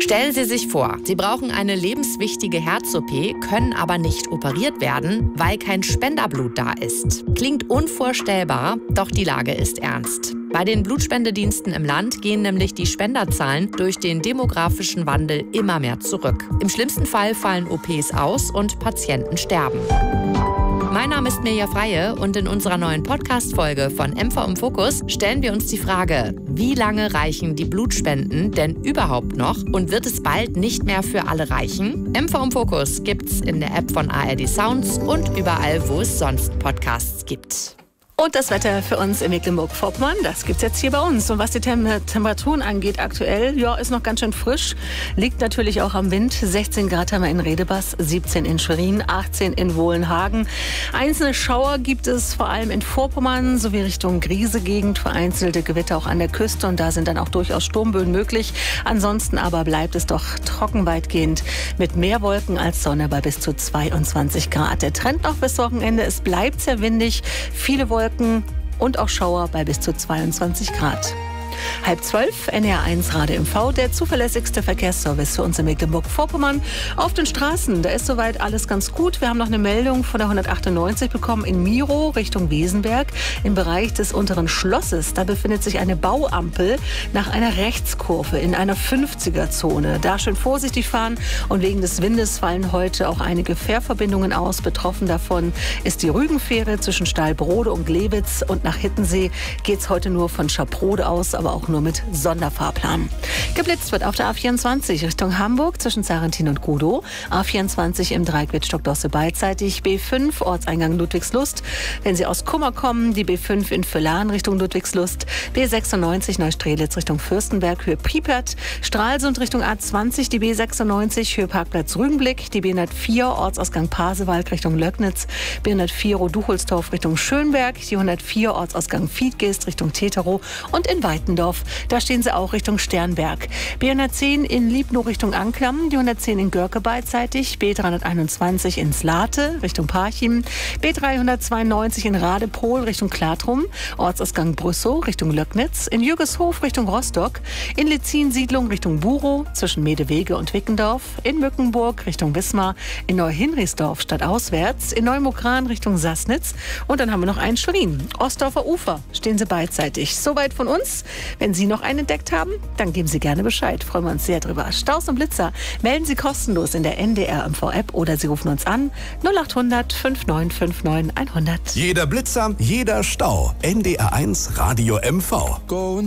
Stellen Sie sich vor, Sie brauchen eine lebenswichtige Herz-OP, können aber nicht operiert werden, weil kein Spenderblut da ist. Klingt unvorstellbar, doch die Lage ist ernst. Bei den Blutspendediensten im Land gehen nämlich die Spenderzahlen durch den demografischen Wandel immer mehr zurück. Im schlimmsten Fall fallen OPs aus und Patienten sterben. Mein Name ist Mirja Freie und in unserer neuen Podcast-Folge von MV im Fokus stellen wir uns die Frage, wie lange reichen die Blutspenden denn überhaupt noch und wird es bald nicht mehr für alle reichen? MV im Fokus gibt's in der App von ARD Sounds und überall, wo es sonst Podcasts gibt. Und das Wetter für uns in Mecklenburg-Vorpommern, das gibt's jetzt hier bei uns. Und was die Temperaturen angeht aktuell, ja, ist noch ganz schön frisch. Liegt natürlich auch am Wind. 16 Grad haben wir in Redebass, 17 in Schwerin, 18 in Wohlenhagen. Einzelne Schauer gibt es vor allem in Vorpommern sowie Richtung Griese-Gegend. Vereinzelte Gewitter auch an der Küste und da sind dann auch durchaus Sturmböen möglich. Ansonsten aber bleibt es doch trocken weitgehend mit mehr Wolken als Sonne bei bis zu 22 Grad. Der Trend noch bis Wochenende, es bleibt sehr windig, viele Wolken und auch Schauer bei bis zu 22 Grad. 11:30, NR1 Radio MV, der zuverlässigste Verkehrsservice für uns in Mecklenburg-Vorpommern. Auf den Straßen, da ist soweit alles ganz gut. Wir haben noch eine Meldung von der 198 bekommen in Miro Richtung Wesenberg. Im Bereich des unteren Schlosses, da befindet sich eine Bauampel nach einer Rechtskurve in einer 50er-Zone. Da schön vorsichtig fahren und wegen des Windes fallen heute auch einige Fährverbindungen aus. Betroffen davon ist die Rügenfähre zwischen Stahlbrode und Glewitz und nach Hittensee geht es heute nur von Schaprode aus, aber auch nur mit Sonderfahrplan. Geblitzt wird auf der A24 Richtung Hamburg zwischen Sarrentin und Gudow. A24 im Dreieck Wittstock-Dosse beidseitig. B5 Ortseingang Ludwigslust. Wenn Sie aus Kummer kommen, die B5 in Völlern Richtung Ludwigslust. B96 Neustrelitz Richtung Fürstenberg, Höhe Priepert. Stralsund Richtung A20, die B96 Höhe Parkplatz Rügenblick. Die B104 Ortsausgang Pasewalk Richtung Löcknitz. B104 Roduchelsdorf Richtung Schönberg. Die 104 Ortsausgang Fiedgeest Richtung Teterow. Und in Weitendorf, da stehen sie auch Richtung Sternberg. B110 in Liebnow Richtung Anklam, die 110 in Görke beidseitig, B321 in Slate Richtung Parchim, B392 in Radepohl Richtung Klatrum, Ortsausgang Brüssow Richtung Löcknitz, in Jürgeshof Richtung Rostock, in Lezin-Siedlung Richtung Burow zwischen Medewege und Wickendorf, in Mückenburg Richtung Wismar, in Neuhinrichsdorf stadtauswärts, in Neumokran Richtung Sassnitz und dann haben wir noch einen Schwerin. Ostdorfer Ufer stehen sie beidseitig. Soweit von uns. Wenn Sie noch einen entdeckt haben, dann geben Sie gerne Bescheid. Freuen wir uns sehr drüber. Staus und Blitzer melden Sie kostenlos in der NDR MV-App oder Sie rufen uns an 0800 5959 100. Jeder Blitzer, jeder Stau. NDR1 Radio MV.